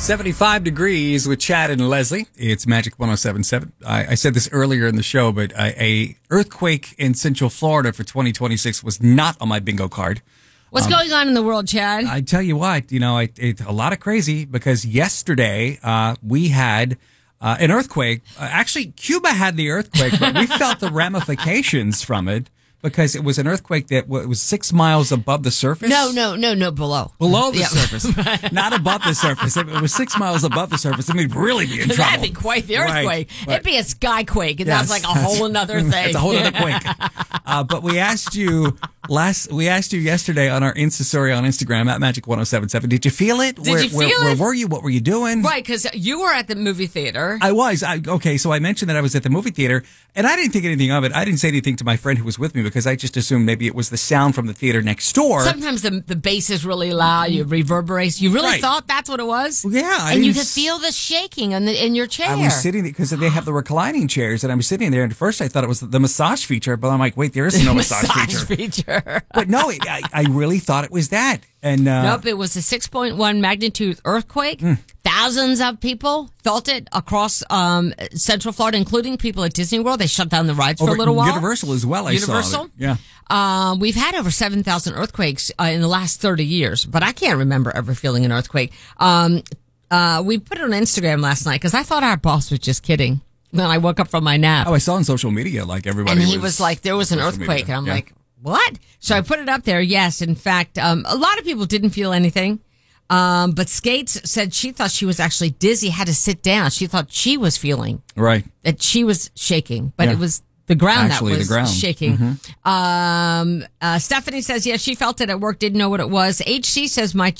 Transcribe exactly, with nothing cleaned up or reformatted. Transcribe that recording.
seventy-five degrees with Chad and Leslie. It's Magic one oh seven point seven. I, I said this earlier in the show, but a, a earthquake in Central Florida for twenty twenty-six was not on my bingo card. What's um, going on in the world, Chad? I tell you what, you know, it, it, a lot of crazy because yesterday uh, we had uh, an earthquake. Uh, actually, Cuba had the earthquake, but we felt the ramifications from it. Because it was an earthquake that was six miles above the surface. No, no, no, no, below. Below the yeah. surface. Not above the surface. If it was six miles above the surface, then we'd really be in trouble. That'd be quite the earthquake. Right, It'd be a skyquake, and yes, that's like a whole another thing. It's a whole other quake. Uh, but we asked you last. We asked you yesterday on our Insta story on Instagram at Magic one oh seven point seven. Did you feel it? Did where, you feel where, it? Where were you? What were you doing? Right, because you were at the movie theater. I was. I, okay, so I mentioned that I was at the movie theater, and I didn't think anything of it. I didn't say anything to my friend who was with me because I just assumed maybe it was the sound from the theater next door. Sometimes the the bass is really loud. You reverberates. You really Right. thought that's what it was? Yeah, I and you didn't could feel the shaking in, the, in your chair. I was sitting because they have the reclining chairs, and I was sitting there. And at first, I thought it was the massage feature, but I'm like, wait, there is no massage, massage feature. feature. But no, it, I, I really thought it was that. And uh, nope, it was a six point one magnitude earthquake. Mm. Thousands of people felt it across um, Central Florida, including people at Disney World. They shut down the rides over for a little while. Universal as well. I Universal, saw it. Yeah. Um, we've had over seven thousand earthquakes uh, in the last thirty years, but I can't remember ever feeling an earthquake. Um, uh, we put it on Instagram last night because I thought our boss was just kidding. Then I woke up from my nap. Oh, I saw on social media like everybody. And he was, was like, there was an earthquake. media. And I'm yeah. like, what? So I put it up there. Yes, in fact, um, a lot of people didn't feel anything. Um, but Skates said she thought she was actually dizzy, had to sit down. She thought she was feeling right, that she was shaking, but yeah. it was the ground Actually, that was the ground. shaking. Mm-hmm. Um, uh, Stephanie says, yeah, she felt it at work, didn't know what it was. H C says, my